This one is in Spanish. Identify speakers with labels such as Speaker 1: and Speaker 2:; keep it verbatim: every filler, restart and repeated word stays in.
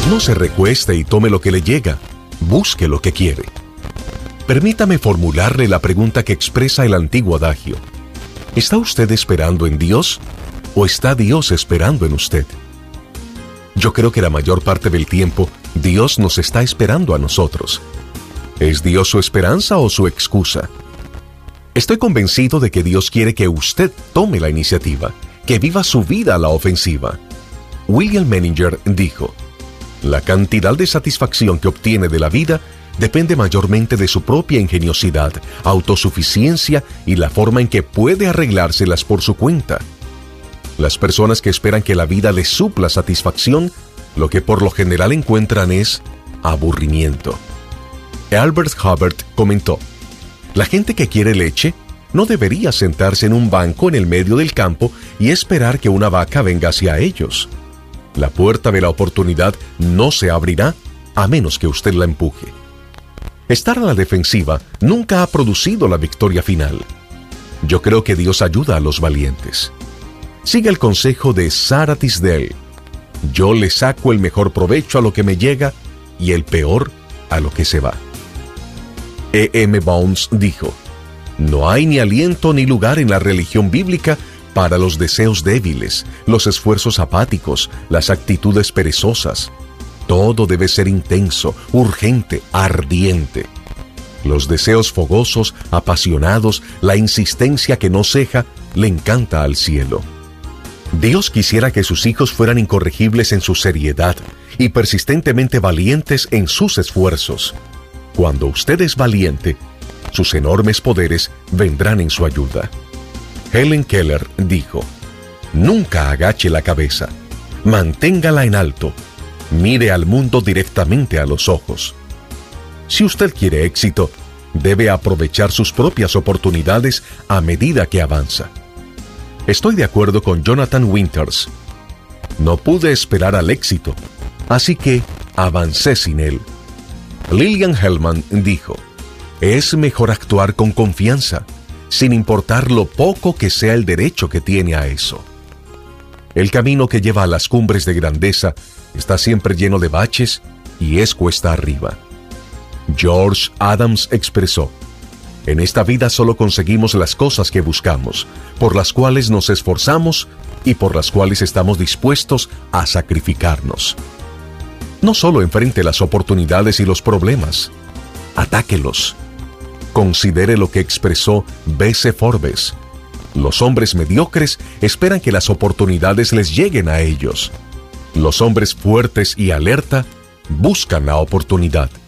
Speaker 1: No se recueste y tome lo que le llega, busque lo que quiere. Permítame formularle la pregunta que expresa el antiguo adagio. ¿Está usted esperando en Dios o está Dios esperando en usted? Yo creo que la mayor parte del tiempo Dios nos está esperando a nosotros. ¿Es Dios su esperanza o su excusa? Estoy convencido de que Dios quiere que usted tome la iniciativa, que viva su vida a la ofensiva. William Menninger dijo: la cantidad de satisfacción que obtiene de la vida depende mayormente de su propia ingeniosidad, autosuficiencia y la forma en que puede arreglárselas por su cuenta. Las personas que esperan que la vida les supla satisfacción, lo que por lo general encuentran es aburrimiento. Albert Hubbard comentó: la gente que quiere leche no debería sentarse en un banco en el medio del campo y esperar que una vaca venga hacia ellos. La puerta de la oportunidad no se abrirá a menos que usted la empuje. Estar a la defensiva nunca ha producido la victoria final. Yo creo que Dios ayuda a los valientes. Siga el consejo de Sarah Tisdale: yo le saco el mejor provecho a lo que me llega y el peor a lo que se va. E M Bounds dijo: no hay ni aliento ni lugar en la religión bíblica para los deseos débiles, los esfuerzos apáticos, las actitudes perezosas. Todo debe ser intenso, urgente, ardiente. Los deseos fogosos, apasionados, la insistencia que no ceja, le encanta al cielo. Dios quisiera que sus hijos fueran incorregibles en su seriedad y persistentemente valientes en sus esfuerzos. Cuando usted es valiente, sus enormes poderes vendrán en su ayuda. Helen Keller dijo: nunca agache la cabeza, manténgala en alto, mire al mundo directamente a los ojos. Si usted quiere éxito, debe aprovechar sus propias oportunidades a medida que avanza. Estoy de acuerdo con Jonathan Winters. No pude esperar al éxito, así que avancé sin él. Lillian Hellman dijo: es mejor actuar con confianza, sin importar lo poco que sea el derecho que tiene a eso. El camino que lleva a las cumbres de grandeza está siempre lleno de baches y es cuesta arriba. George Adams expresó: en esta vida solo conseguimos las cosas que buscamos, por las cuales nos esforzamos y por las cuales estamos dispuestos a sacrificarnos. No solo enfrente las oportunidades y los problemas, atáquelos. Considere lo que expresó B C Forbes: los hombres mediocres esperan que las oportunidades les lleguen a ellos. Los hombres fuertes y alerta buscan la oportunidad.